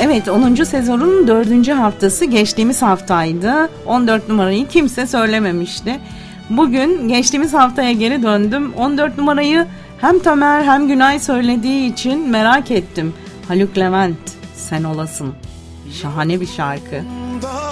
Evet, 10. sezonun 4. haftası geçtiğimiz haftaydı. 14 numarayı kimse söylememişti. Bugün geçtiğimiz haftaya geri döndüm. 14 numarayı hem Tamer hem Günay söylediği için merak ettim. Haluk Levent, Sen Olasın. Şahane bir şarkı.